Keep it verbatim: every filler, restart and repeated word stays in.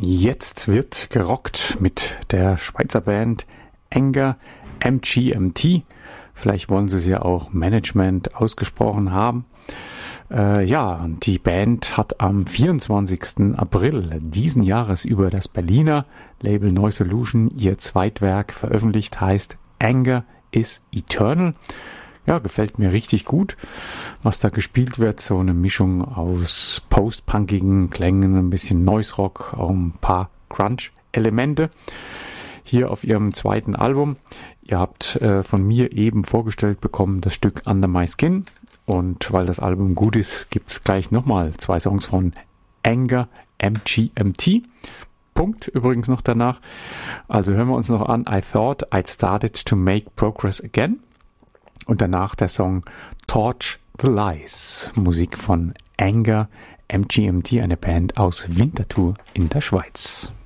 Jetzt wird gerockt mit der Schweizer Band Anger M G M T. Vielleicht wollen sie es ja auch Management ausgesprochen haben. Äh, ja, die Band hat am vierundzwanzigsten April diesen Jahres über das Berliner Label Neu Solution ihr Zweitwerk veröffentlicht, heißt Anger is Eternal. Ja, gefällt mir richtig gut, was da gespielt wird. So eine Mischung aus post-punkigen Klängen, ein bisschen Noise Rock, auch ein paar Crunch-Elemente. Hier auf ihrem zweiten Album. Ihr habt äh, von mir eben vorgestellt bekommen das Stück Under My Skin. Und weil das Album gut ist, gibt's gleich nochmal zwei Songs von Anger M G M T. Punkt übrigens noch danach. Also hören wir uns noch an I Thought I'd Started to Make Progress Again. Und danach der Song Torch the Lies, Musik von Anger M G M T, eine Band aus Winterthur in der Schweiz.